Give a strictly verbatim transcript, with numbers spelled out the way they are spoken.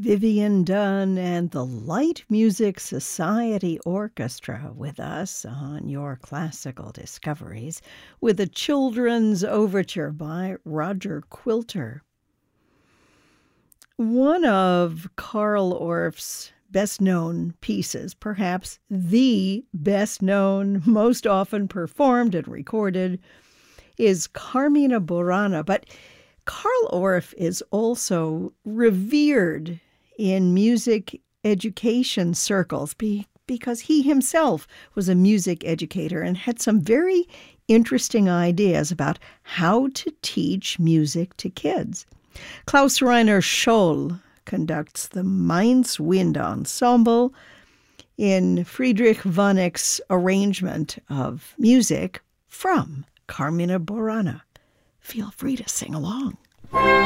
Vivian Dunn and the Light Music Society Orchestra with us on Your Classical Discoveries with a children's overture by Roger Quilter. One of Carl Orff's best-known pieces, perhaps the best-known, most often performed and recorded, is Carmina Burana. But Carl Orff is also revered in music education circles be, because he himself was a music educator and had some very interesting ideas about how to teach music to kids. Klaus Rainer Scholl conducts the Mainz Wind Ensemble in Friedrich Vonnegutt's arrangement of music from Carmina Burana. Feel free to sing along.